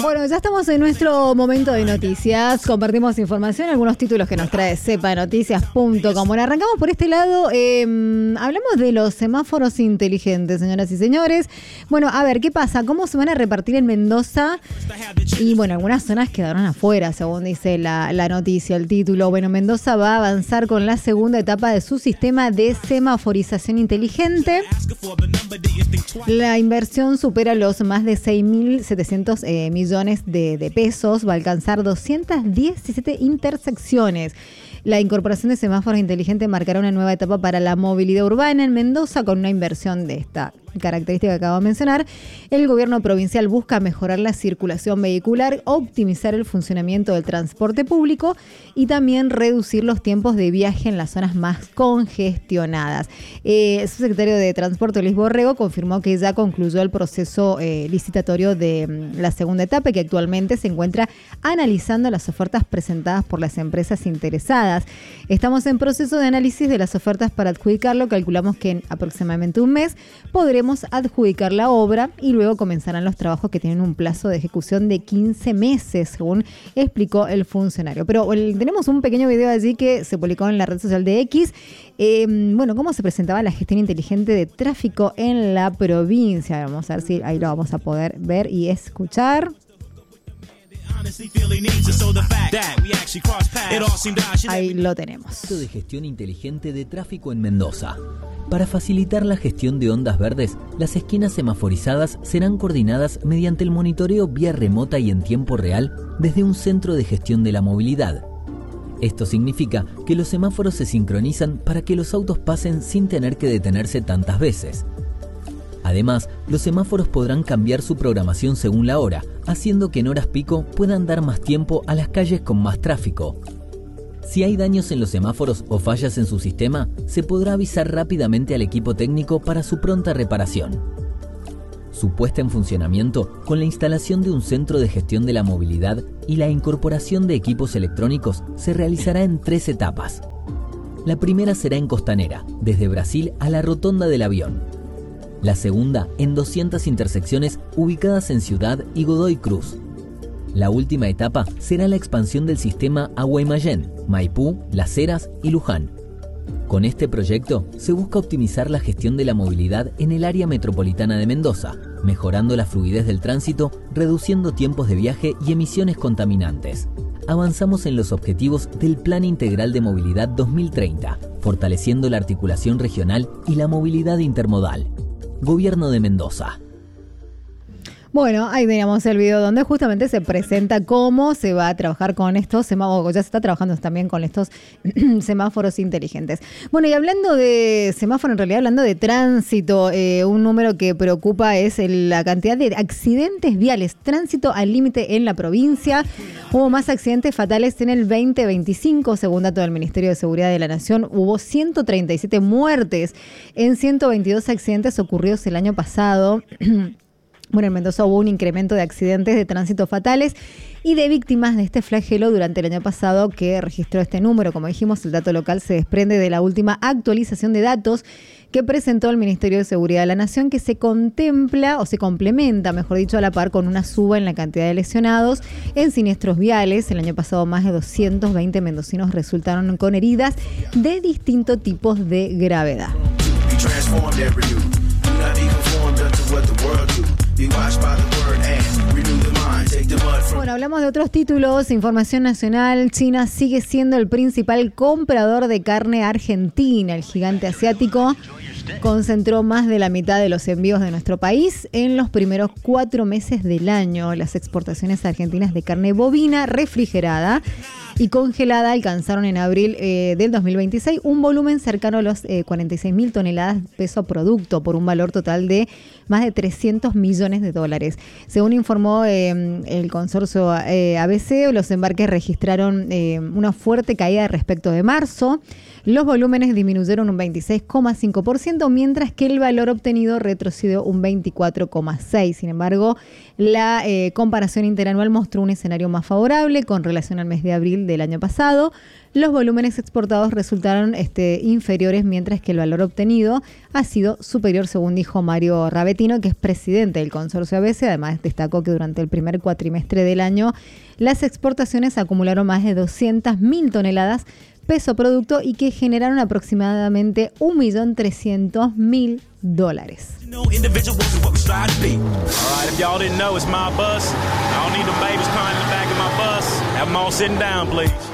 Bueno, ya estamos en nuestro momento de noticias. Compartimos información, algunos títulos que nos trae sepanoticias.com. Bueno, arrancamos por este lado. Hablamos de los semáforos inteligentes, señoras y señores. Bueno, a ver, ¿qué pasa? ¿Cómo se van a repartir en Mendoza? Y bueno, algunas zonas quedaron afuera, según dice la noticia, el título. Bueno, Mendoza va a avanzar con la segunda etapa de su sistema de semaforización inteligente. La inversión supera los más de 6.700 millones de pesos. Va a alcanzar 217 intersecciones. La incorporación de semáforos inteligentes marcará una nueva etapa para la movilidad urbana en Mendoza con una inversión de esta característica que acabo de mencionar. El gobierno provincial busca mejorar la circulación vehicular, optimizar el funcionamiento del transporte público y también reducir los tiempos de viaje en las zonas más congestionadas. El subsecretario de Transporte, Luis Borrego, confirmó que ya concluyó el proceso licitatorio de la segunda etapa, que actualmente se encuentra analizando las ofertas presentadas por las empresas interesadas. Estamos en proceso de análisis de las ofertas para adjudicarlo. Calculamos que en aproximadamente un mes podremos adjudicar la obra y luego comenzarán los trabajos que tienen un plazo de ejecución de 15 meses, según explicó el funcionario. Pero tenemos un pequeño video allí que se publicó en la red social de X. Bueno, cómo se presentaba la gestión inteligente de tráfico en la provincia. Vamos a ver si ahí lo vamos a poder ver y escuchar. Ahí lo tenemos. De gestión inteligente de tráfico en Mendoza. Para facilitar la gestión de ondas verdes, las esquinas semaforizadas serán coordinadas mediante el monitoreo vía remota y en tiempo real desde un centro de gestión de la movilidad. Esto significa que los semáforos se sincronizan para que los autos pasen sin tener que detenerse tantas veces. Además, los semáforos podrán cambiar su programación según la hora, haciendo que en horas pico puedan dar más tiempo a las calles con más tráfico. Si hay daños en los semáforos o fallas en su sistema, se podrá avisar rápidamente al equipo técnico para su pronta reparación. Su puesta en funcionamiento, con la instalación de un centro de gestión de la movilidad y la incorporación de equipos electrónicos, se realizará en 3 etapas. La primera será en Costanera, desde Brasil a la Rotonda del Avión. La segunda en 200 intersecciones ubicadas en Ciudad y Godoy Cruz. La última etapa será la expansión del sistema a Guaymallén, Maipú, Las Heras y Luján. Con este proyecto se busca optimizar la gestión de la movilidad en el área metropolitana de Mendoza, mejorando la fluidez del tránsito, reduciendo tiempos de viaje y emisiones contaminantes. Avanzamos en los objetivos del Plan Integral de Movilidad 2030, fortaleciendo la articulación regional y la movilidad intermodal. Gobierno de Mendoza. Bueno, ahí teníamos el video donde justamente se presenta cómo se va a trabajar con estos semáforos, ya se está trabajando también con estos semáforos inteligentes. Bueno, y hablando de semáforo, en realidad hablando de tránsito, un número que preocupa es la cantidad de accidentes viales, tránsito al límite en la provincia. Hubo más accidentes fatales en el 2025, según datos del Ministerio de Seguridad de la Nación, hubo 137 muertes en 122 accidentes ocurridos el año pasado. Bueno, en Mendoza hubo un incremento de accidentes de tránsito fatales y de víctimas de este flagelo durante el año pasado que registró este número. Como dijimos, el dato local se desprende de la última actualización de datos que presentó el Ministerio de Seguridad de la Nación, que se contempla o se complementa, mejor dicho, a la par con una suba en la cantidad de lesionados en siniestros viales. El año pasado más de 220 mendocinos resultaron con heridas de distintos tipos de gravedad. Bueno, hablamos de otros títulos. Información nacional. China sigue siendo el principal comprador de carne argentina. El gigante asiático concentró más de la mitad de los envíos de nuestro país en los primeros 4 meses del año. Las exportaciones argentinas de carne bovina refrigerada y congelada alcanzaron en abril del 2026 un volumen cercano a los 46.000 toneladas peso producto por un valor total de más de $300 millones. Según informó el consorcio ABC, los embarques registraron una fuerte caída respecto de marzo. Los volúmenes disminuyeron un 26,5%. 20%, mientras que el valor obtenido retrocedió un 24,6%. Sin embargo, la comparación interanual mostró un escenario más favorable con relación al mes de abril del año pasado. Los volúmenes exportados resultaron inferiores, mientras que el valor obtenido ha sido superior, según dijo Mario Ravetino, que es presidente del consorcio ABC. Además, destacó que durante el primer cuatrimestre del año las exportaciones acumularon más de 200.000 toneladas peso producto y que generaron aproximadamente $1.300.000. All right,